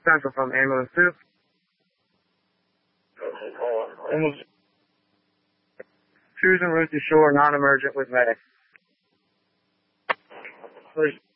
Central from ambulance 2. Ambulance 2's en route to shore, non-emergent with medic. Please.